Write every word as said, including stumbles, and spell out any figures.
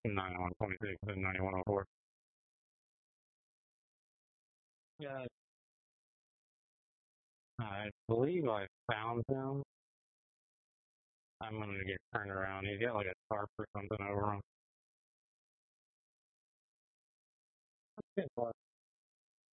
ninety-one twenty-six and ninety-one oh four. Yeah, I believe I found him. I'm gonna get turned around. He's got like a tarp or something over him.